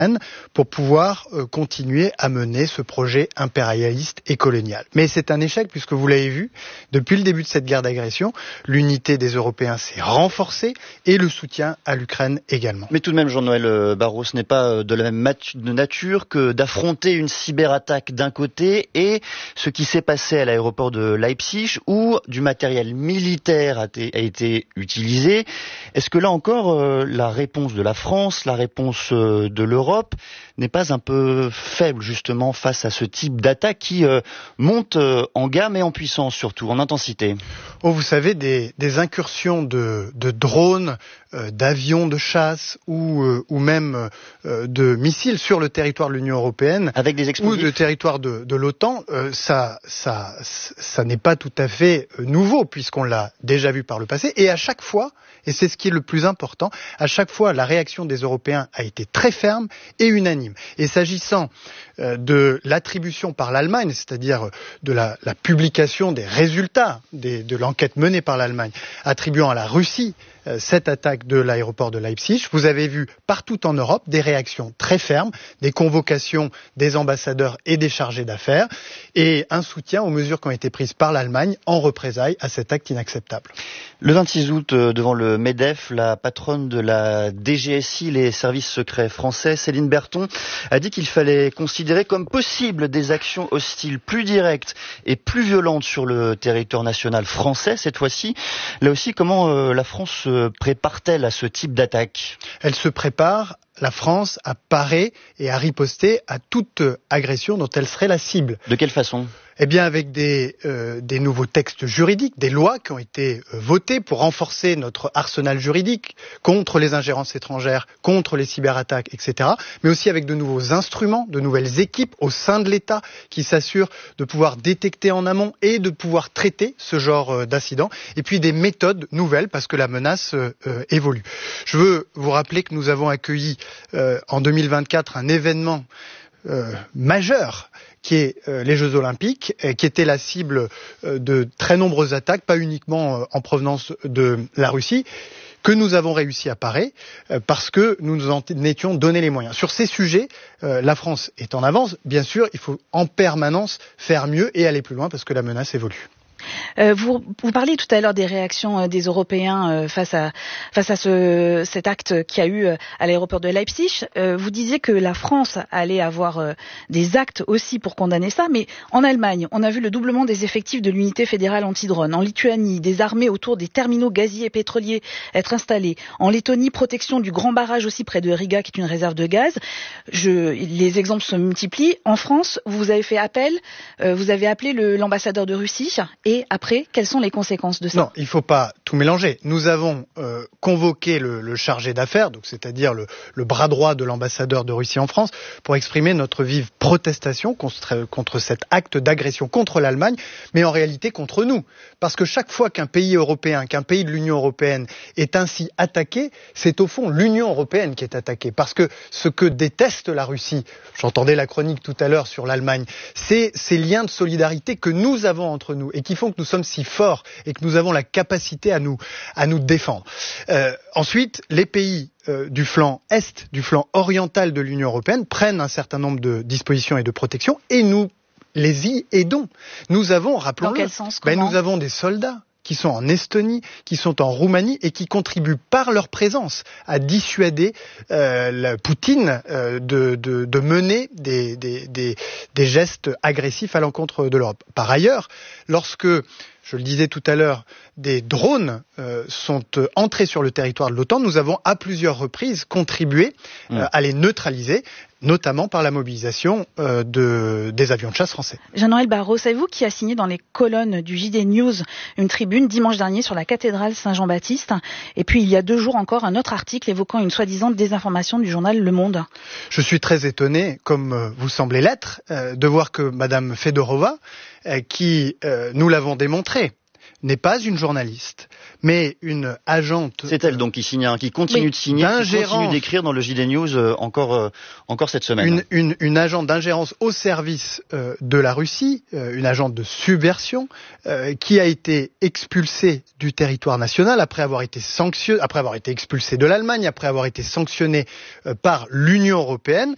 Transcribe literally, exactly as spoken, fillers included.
pour pouvoir euh, continuer à mener ce projet impérialiste et colonial. Mais c'est un échec puisque vous l'avez vu, depuis le début de cette guerre d'agression, l'unité des Européens s'est renforcée et le soutien à l'Ukraine également. Mais tout de même, Jean-Noël Barrot, ce n'est pas de la même mat- de nature que d'affronter une cyberattaque d'un côté et ce qui s'est passé à l'aéroport de Leipzig où du matériel militaire a, t- a été utilisé. Est-ce que là encore, euh, la réponse de la France, la réponse euh, de l'Europe n'est pas un peu faible justement face à ce type d'attaque qui euh, monte euh, en gamme et en puissance surtout, en intensité? Oh, vous savez, des, des incursions de, de drones, euh, d'avions de chasse ou, euh, ou même euh, de missiles sur le territoire de l'Union européenne avec des explosifs ou le territoire de, de l'OTAN, euh, ça, ça, ça n'est pas tout à fait nouveau puisqu'on l'a déjà vu par le passé. Et à chaque fois, et c'est ce qui est le plus important, à chaque fois la réaction des Européens a été très ferme et unanime. Et s'agissant euh, de l'attribution par l'Allemagne, c'est-à-dire de la, la publication des résultats des, de l'enquête menée par l'Allemagne, attribuant à la Russie euh, cette attaque de l'aéroport de Leipzig, vous avez vu partout en Europe des réactions très fermes, des convocations des ambassadeurs et des chargés d'affaires, et un soutien aux mesures qui ont été prises par l'Allemagne en représailles à cet acte inacceptable. Le vingt-six août, devant le MEDEF, la patronne de la D G S I, les services secrets français, Céline Berthon, a dit qu'il fallait considérer comme possible des actions hostiles plus directes et plus violentes sur le territoire national français cette fois-ci. Là aussi, comment euh, la France se prépare-t-elle à ce type d'attaque? Elle se prépare, la France, à parer et à riposter à toute agression dont elle serait la cible. De quelle façon? Eh bien, avec des, euh, des nouveaux textes juridiques, des lois qui ont été euh, votées pour renforcer notre arsenal juridique contre les ingérences étrangères, contre les cyberattaques, et cetera. Mais aussi avec de nouveaux instruments, de nouvelles équipes au sein de l'État qui s'assurent de pouvoir détecter en amont et de pouvoir traiter ce genre euh, d'incidents. Et puis des méthodes nouvelles parce que la menace euh, euh, évolue. Je veux vous rappeler que nous avons accueilli euh, en deux mille vingt-quatre un événement euh, majeur qui est euh, les Jeux Olympiques, euh, qui était la cible euh, de très nombreuses attaques, pas uniquement euh, en provenance de la Russie, que nous avons réussi à parer euh, parce que nous nous en étions donné les moyens. Sur ces sujets, euh, la France est en avance. Bien sûr, il faut en permanence faire mieux et aller plus loin parce que la menace évolue. Euh, vous, vous parliez tout à l'heure des réactions euh, des Européens euh, face à, face à ce, cet acte qu'il y a eu euh, à l'aéroport de Leipzig. Euh, vous disiez que la France allait avoir euh, des actes aussi pour condamner ça, mais en Allemagne, on a vu le doublement des effectifs de l'unité fédérale anti-drone. En Lituanie, des armées autour des terminaux gaziers et pétroliers être installées. En Lettonie, protection du grand barrage aussi près de Riga, qui est une réserve de gaz. Je, les exemples se multiplient. En France, vous avez fait appel, euh, vous avez appelé le, l'ambassadeur de Russie. Et après, quelles sont les conséquences de ça? Non, il ne faut pas tout mélanger. Nous avons euh, convoqué le, le chargé d'affaires, donc c'est-à-dire le, le bras droit de l'ambassadeur de Russie en France, pour exprimer notre vive protestation contre, contre cet acte d'agression contre l'Allemagne, mais en réalité contre nous. Parce que chaque fois qu'un pays européen, qu'un pays de l'Union européenne est ainsi attaqué, c'est au fond l'Union européenne qui est attaquée. Parce que ce que déteste la Russie, j'entendais la chronique tout à l'heure sur l'Allemagne, c'est ces liens de solidarité que nous avons entre nous et qui font que nous sommes si forts et que nous avons la capacité à nous, à nous défendre. Euh, ensuite, les pays euh, du flanc Est, du flanc oriental de l'Union européenne prennent un certain nombre de dispositions et de protections et nous les y aidons. Nous avons, rappelons-le, dans quel sens, ben, comment nous avons des soldats qui sont en Estonie, qui sont en Roumanie et qui contribuent par leur présence à dissuader euh, la Poutine euh, de, de, de mener des, des, des, des gestes agressifs à l'encontre de l'Europe. Par ailleurs, lorsque, je le disais tout à l'heure, des drones euh, sont euh, entrés sur le territoire de l'OTAN, nous avons à plusieurs reprises contribué euh, mmh. à les neutraliser, notamment par la mobilisation euh, de, des avions de chasse français. Jean-Noël Barrot, savez-vous qui a signé dans les colonnes du J D News une tribune dimanche dernier sur la cathédrale Saint-Jean-Baptiste? Et puis il y a deux jours encore un autre article évoquant une soi-disant désinformation du journal Le Monde. Je suis très étonné, comme vous semblez l'être, euh, de voir que Madame Fedorova, euh, qui, euh, nous l'avons démontré, n'est pas une journaliste, mais une agente. C'est elle donc qui signe, qui continue oui. de signer, qui continue d'écrire dans le J D News euh, encore, euh, encore cette semaine. Une, une, une agente d'ingérence au service euh, de la Russie, euh, une agente de subversion, euh, qui a été expulsée du territoire national après avoir été sanctionnée, après avoir été expulsée de l'Allemagne, après avoir été sanctionnée euh, par l'Union européenne.